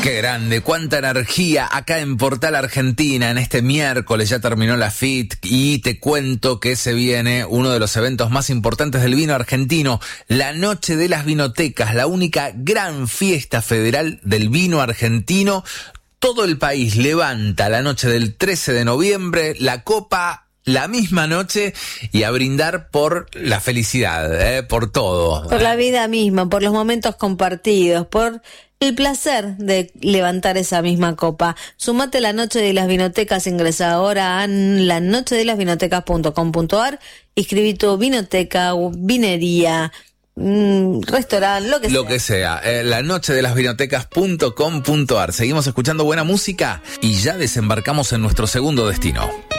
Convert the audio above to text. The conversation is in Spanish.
Qué grande, cuánta energía acá en Portal Argentina. En este miércoles ya terminó la FIT y te cuento que se viene uno de los eventos más importantes del vino argentino, la Noche de las Vinotecas, la única gran fiesta federal del vino argentino. Todo el país levanta la noche del 13 de noviembre la copa la misma noche y a brindar por la felicidad, por todo. Por la vida misma, por los momentos compartidos, por el placer de levantar esa misma copa. Sumate la Noche de las Vinotecas, ingresa ahora a lanochedelasvinotecas.com.ar, inscribí tu vinoteca, vinería, restaurante, lo que sea. lanochedelasvinotecas.com.ar. Seguimos escuchando buena música y ya desembarcamos en nuestro segundo destino.